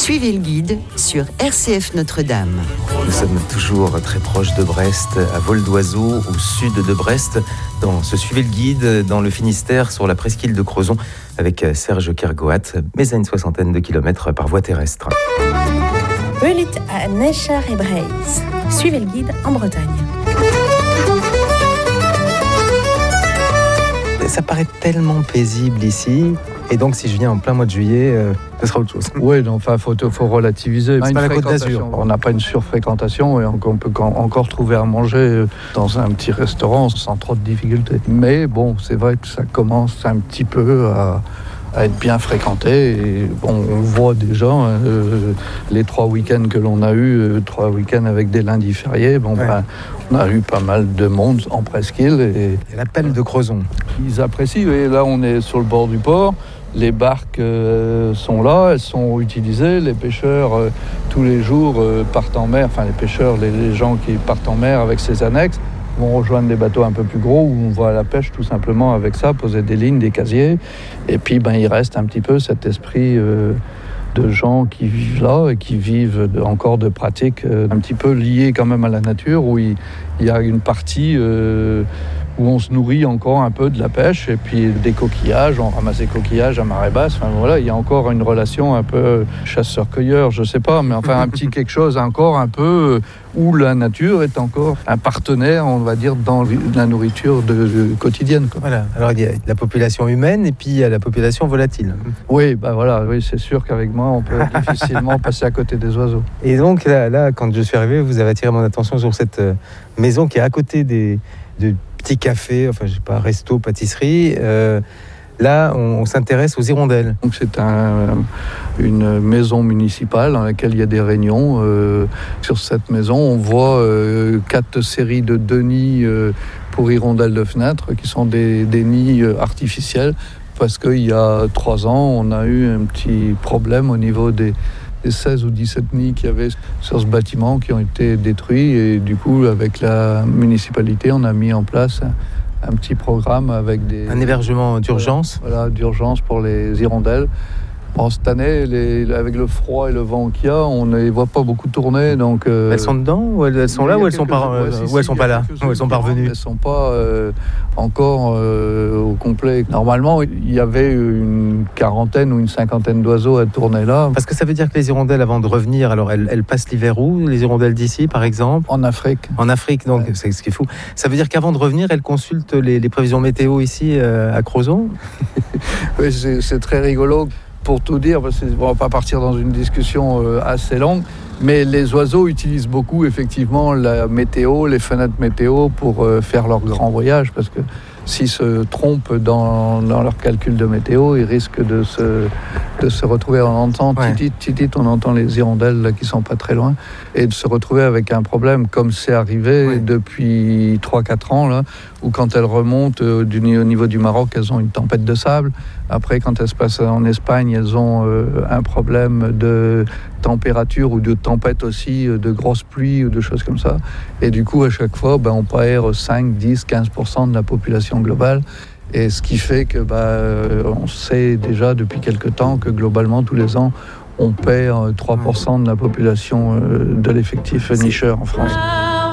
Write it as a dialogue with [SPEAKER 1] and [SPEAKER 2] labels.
[SPEAKER 1] Suivez le guide sur RCF Notre-Dame.
[SPEAKER 2] Nous sommes toujours très proches de Brest, à vol d'oiseau, au sud de Brest, dans ce Suivez le guide dans le Finistère, sur la presqu'île de Crozon, avec Serge Kergoat, mais à une soixantaine de kilomètres par voie terrestre.
[SPEAKER 3] Welit à Necher et Breizh. Suivez le guide en Bretagne.
[SPEAKER 2] Ça paraît tellement paisible ici. Et donc, si je viens en plein mois de juillet, ce sera autre chose.
[SPEAKER 4] Oui, enfin, faut relativiser.
[SPEAKER 2] C'est pas la Côte d'Azur.
[SPEAKER 4] On n'a pas une surfréquentation et on peut encore trouver à manger dans un petit restaurant sans trop de difficultés. Mais bon, c'est vrai que ça commence un petit peu à être bien fréquenté. Et bon, on voit déjà les 3 week-ends que l'on a eu, 3 week-ends avec des lundis fériés. Bon, ouais. On a eu pas mal de monde en presqu'île. Et
[SPEAKER 2] l'appel de Crozon.
[SPEAKER 4] Ils apprécient. Et là, on est sur le bord du port. Les barques sont là, elles sont utilisées. Les pêcheurs, tous les jours, partent en mer. Enfin, les pêcheurs, les gens qui partent en mer avec ces annexes, vont rejoindre des bateaux un peu plus gros où on va à la pêche tout simplement avec ça, poser des lignes, des casiers. Et puis, il reste un petit peu cet esprit de gens qui vivent là et qui vivent encore de pratiques un petit peu liées quand même à la nature, où il y a une partie où on se nourrit encore un peu de la pêche et puis des coquillages, on ramasse des coquillages à marée basse. Enfin voilà, il y a encore une relation un peu chasseur-cueilleur, je sais pas, mais enfin un petit quelque chose encore un peu où la nature est encore un partenaire, on va dire, dans la nourriture quotidienne, quoi.
[SPEAKER 2] Voilà. Alors il y a la population humaine et puis il y a la population volatile.
[SPEAKER 4] Oui, oui, c'est sûr qu'avec moi, on peut difficilement passer à côté des oiseaux.
[SPEAKER 2] Et donc là, quand je suis arrivé, vous avez attiré mon attention sur cette maison qui est à côté de petits cafés, enfin je sais pas, resto, pâtisserie. Là, on s'intéresse aux hirondelles.
[SPEAKER 4] Donc c'est une maison municipale dans laquelle il y a des réunions. Sur cette maison, on voit 4 séries de 2 nids pour hirondelles de fenêtre, qui sont des nids artificiels, parce qu'il y a 3 ans, on a eu un petit problème au niveau des 16 ou 17 nids qu'il y avait sur ce bâtiment qui ont été détruits. Et du coup, avec la municipalité, on a mis en place un petit programme avec un
[SPEAKER 2] hébergement d'urgence.
[SPEAKER 4] Voilà, d'urgence pour les hirondelles. Bon, cette année, avec le froid et le vent qu'il y a, on ne les voit pas beaucoup tourner. Donc,
[SPEAKER 2] elles sont dedans ou elles sont là ou elles sont pas là ou elles sont pas revenues?
[SPEAKER 4] Elles ne sont pas encore au complet. Normalement, il y avait une quarantaine ou une cinquantaine d'oiseaux à tourner là.
[SPEAKER 2] Parce que ça veut dire que les hirondelles, avant de revenir, alors elles passent l'hiver où? Les hirondelles d'ici, par exemple?
[SPEAKER 4] En Afrique.
[SPEAKER 2] En Afrique, donc, ouais. C'est ce qui est fou. Ça veut dire qu'avant de revenir, elles consultent les prévisions météo ici à Crozon?
[SPEAKER 4] Oui, c'est très rigolo. Pour tout dire, parce qu'on ne va pas partir dans une discussion assez longue, mais les oiseaux utilisent beaucoup effectivement la météo, les fenêtres météo pour faire leur grand voyage, parce que s'ils se trompent dans leur calcul de météo, ils risquent de se retrouver, on entend titit, on entend les hirondelles là, qui sont pas très loin, et de se retrouver avec un problème comme c'est arrivé depuis 3-4 ans, là, où quand elles remontent au niveau du Maroc, elles ont une tempête de sable. Après, quand elles se passent en Espagne, elles ont un problème de température ou de tempête aussi, de grosses pluies ou de choses comme ça. Et du coup, à chaque fois, on perd 5, 10, 15% de la population globale. Et ce qui fait que on sait déjà depuis quelque temps que globalement, tous les ans, on perd 3% de la population de l'effectif nicheur en France.